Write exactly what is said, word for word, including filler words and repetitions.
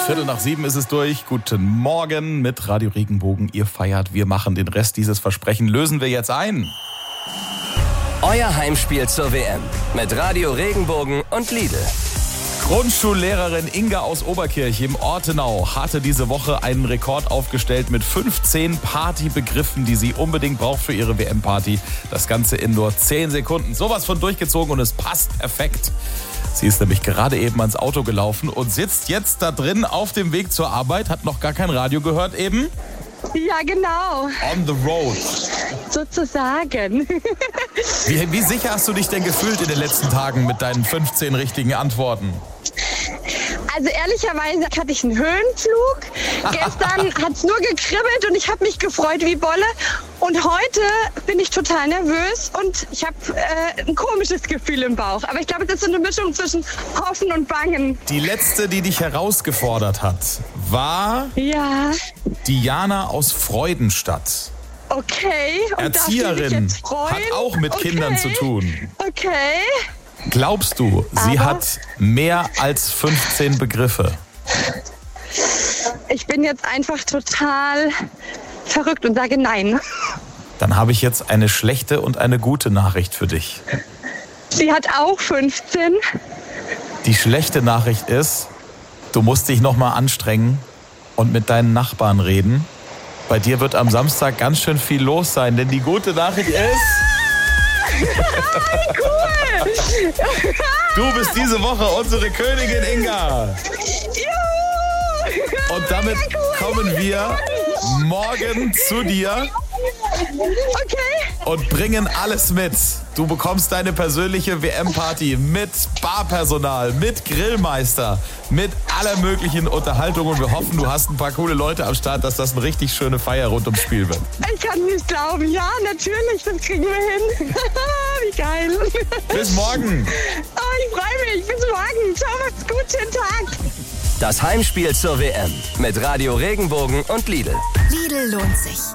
Viertel nach sieben ist es durch. Guten Morgen mit Radio Regenbogen. Ihr feiert, wir machen den Rest. Dieses Versprechen lösen wir jetzt ein. Euer Heimspiel zur W M mit Radio Regenbogen und Lidl. Grundschullehrerin Inga aus Oberkirch im Ortenau hatte diese Woche einen Rekord aufgestellt mit fünfzehn Partybegriffen, die sie unbedingt braucht für ihre W M-Party. Das Ganze in nur zehn Sekunden. Sowas von durchgezogen und es passt perfekt. Sie ist nämlich gerade eben ans Auto gelaufen und sitzt jetzt da drin auf dem Weg zur Arbeit, hat noch gar kein Radio gehört eben. Ja, genau. On the road. Sozusagen. Wie, wie sicher hast du dich denn gefühlt in den letzten Tagen mit deinen fünfzehn richtigen Antworten? Also ehrlicherweise hatte ich einen Höhenflug. Gestern hat es nur gekribbelt und ich habe mich gefreut wie Bolle. Und heute bin ich total nervös und ich habe äh, ein komisches Gefühl im Bauch. Aber ich glaube, das ist so eine Mischung zwischen Hoffen und Bangen. Die letzte, die dich herausgefordert hat, war Ja, Diana aus Freudenstadt. okay. Und darf die sich Erzieherin, jetzt freuen? hat auch mit Okay. Kindern zu tun. Okay. Glaubst du, sie Aber- hat mehr als fünfzehn Begriffe? Ich bin jetzt einfach total verrückt und sage nein. Dann habe ich jetzt eine schlechte und eine gute Nachricht für dich. Sie hat auch fünfzehn. Die schlechte Nachricht ist, du musst dich noch mal anstrengen und mit deinen Nachbarn reden. Bei dir wird am Samstag ganz schön viel los sein, denn die gute Nachricht ist, Cool. du bist diese Woche unsere Königin Inga. Juhu. Und damit Ja, cool. kommen wir morgen zu dir Okay. und bringen alles mit. Du bekommst deine persönliche W M-Party mit Barpersonal, mit Grillmeister, mit aller möglichen Unterhaltung. Und wir hoffen, du hast ein paar coole Leute am Start, dass das eine richtig schöne Feier rund ums Spiel wird. Ich kann nicht glauben. Ja, natürlich, das kriegen wir hin. Wie geil. Bis morgen. Oh, ich freue mich. Bis morgen. Ciao, macht's gut. Schönen Tag. Das Heimspiel zur W M mit Radio Regenbogen und Lidl. Lidl lohnt sich.